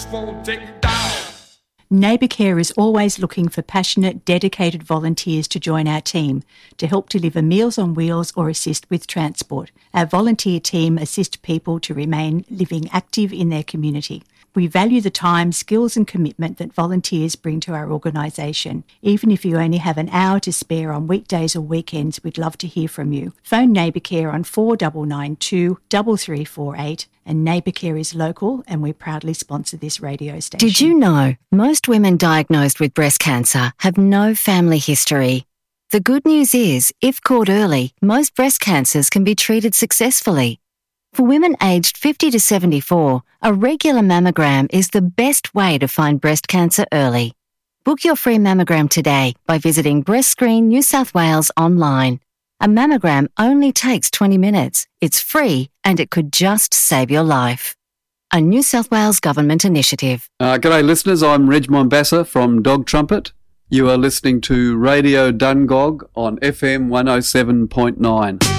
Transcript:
won't take you down. Neighbour Care is always looking for passionate, dedicated volunteers to join our team to help deliver Meals on Wheels or assist with transport. Our volunteer team assist people to remain living active in their community. We value the time, skills and commitment that volunteers bring to our organisation. Even if you only have an hour to spare on weekdays or weekends, we'd love to hear from you. Phone Neighbour Care on 4992 3348. And Neighbour Care is local and we proudly sponsor this radio station. Did you know most women diagnosed with breast cancer have no family history? The good news is, if caught early, most breast cancers can be treated successfully. For women aged 50 to 74, a regular mammogram is the best way to find breast cancer early. Book your free mammogram today by visiting Breast Screen New South Wales online. A mammogram only takes 20 minutes. It's free and it could just save your life. A New South Wales Government initiative. G'day listeners, I'm Reg Mombassa from Dog Trumpet. You are listening to Radio Dungog on FM 107.9.